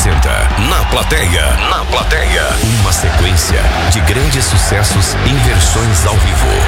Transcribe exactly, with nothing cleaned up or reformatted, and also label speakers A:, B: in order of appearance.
A: apresenta Na Plateia. Na Plateia. Uma sequência de grandes sucessos em versões ao vivo.